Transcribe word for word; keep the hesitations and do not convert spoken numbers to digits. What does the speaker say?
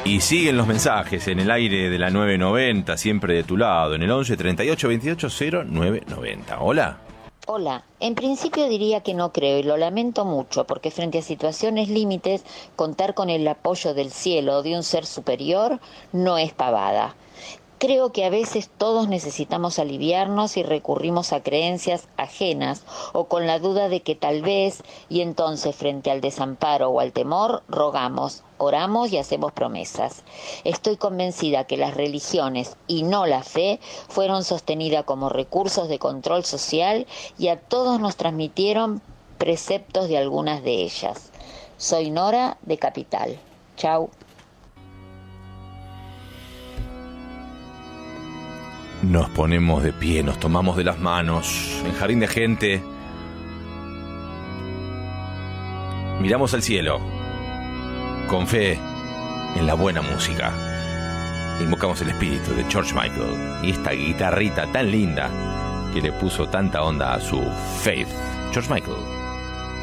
Y siguen los mensajes en el aire de la nueve noventa, siempre de tu lado, en el once treinta y ocho veintiocho cero nueve noventa. Hola. Hola, en principio diría que no creo y lo lamento mucho porque frente a situaciones límites, contar con el apoyo del cielo o de un ser superior no es pavada. Creo que a veces todos necesitamos aliviarnos y recurrimos a creencias ajenas o con la duda de que tal vez, y entonces frente al desamparo o al temor, rogamos, oramos y hacemos promesas. Estoy convencida que las religiones, y no la fe, fueron sostenidas como recursos de control social y a todos nos transmitieron preceptos de algunas de ellas. Soy Nora de Capital. Chau. Nos ponemos de pie, nos tomamos de las manos en Jardín de Gente. Miramos al cielo con fe en la buena música. Invocamos el espíritu de George Michael y esta guitarrita tan linda que le puso tanta onda a su Faith. George Michael.